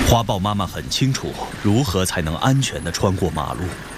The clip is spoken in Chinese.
花豹妈妈很清楚如何才能安全地穿过马路。